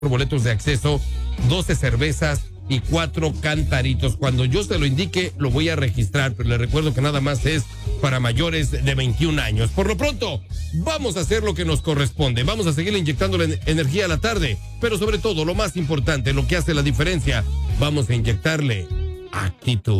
boletos de acceso, 12 cervezas y 4 cantaritos. Cuando yo se lo indique, lo voy a registrar, pero le recuerdo que nada más es para mayores de 21 años. Por lo pronto, vamos a hacer lo que nos corresponde. Vamos a seguir inyectándole energía a la tarde, pero sobre todo, lo más importante, lo que hace la diferencia, vamos a inyectarle actitud.